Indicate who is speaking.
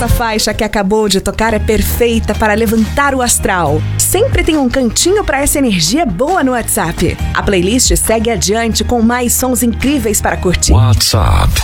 Speaker 1: Essa faixa que acabou de tocar é perfeita para levantar o astral. Sempre tem um cantinho para essa energia boa no WhatsApp. A playlist segue adiante com mais sons incríveis para curtir.
Speaker 2: WhatsApp